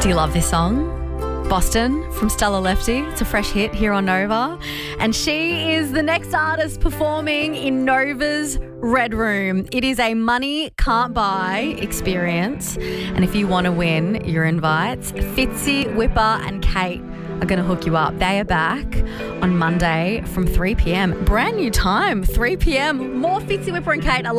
Do you love this song? Boston from Stella Lefty. It's a fresh hit here on Nova. And she is the next artist performing in Nova's Red Room. It is a money can't buy experience. And if you want to win your invites, Fitzy, Whipper and Kate are going to hook you up. They are back on Monday from 3 p.m. Brand new time, 3 p.m. More Fitzy, Whipper and Kate.